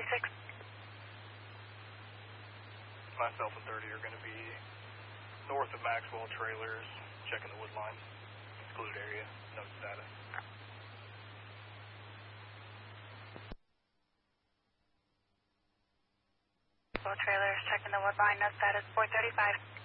436. Myself and 30 are going to be north of Maxwell Trailers, checking the wood line. Excluded area, no status. Maxwell Trailers, checking the wood line, no status, 435.